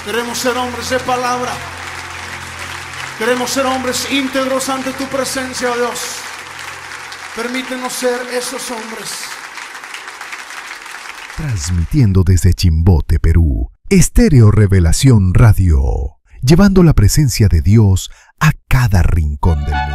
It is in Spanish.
Queremos ser hombres de palabra. Queremos ser hombres íntegros ante tu presencia, oh Dios. Permítenos ser esos hombres. Transmitiendo desde Chimbote, Perú, Estéreo Revelación Radio, llevando la presencia de Dios a cada rincón del mundo.